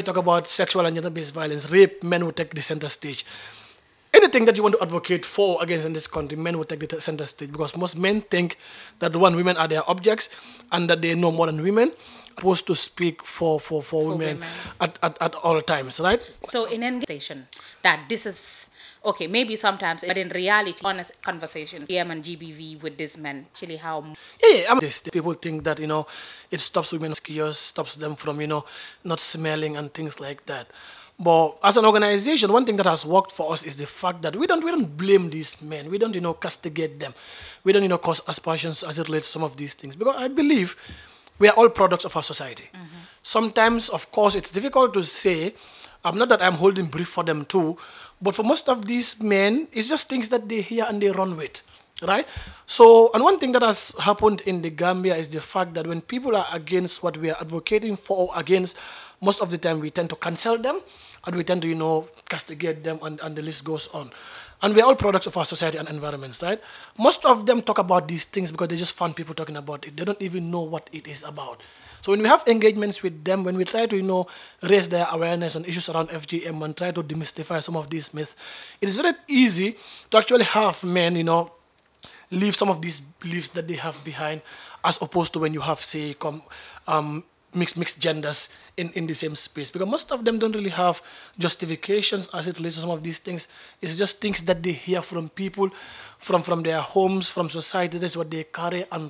talk about sexual and gender-based violence, rape, men will take the center stage. Anything that you want to advocate for against in this country, men will take the center stage because most men think that women are their objects and that they know more than women, supposed to speak for women, women. At all times, right? So in any station that this is okay, maybe sometimes, but in reality, honest conversation, PM and GBV with this man, actually how Yeah, this people think that it stops women skiers, stops them from not smelling and things like that. But as an organization, one thing that has worked for us is the fact that we don't blame these men. We don't castigate them. We don't cause aspersions as it relates to some of these things because I believe we are all products of our society. Sometimes, of course, it's difficult to say. Not that I'm holding brief for them too, but for most of these men, it's just things that they hear and they run with, right? So, and one thing that has happened in the Gambia is the fact that when people are against what we are advocating for or against, most of the time we tend to cancel them and we tend to, castigate them and the list goes on. And we're all products of our society and environments, right? Most of them talk about these things because they just found people talking about it. They don't even know what it is about. So when we have engagements with them, when we try to, raise their awareness on issues around FGM and try to demystify some of these myths, it is very easy to actually have men, leave some of these beliefs that they have behind, as opposed to when you have, say, mixed genders in the same space. Because most of them don't really have justifications as it relates to some of these things. It's just things that they hear from people, from their homes, from society. That's what they carry and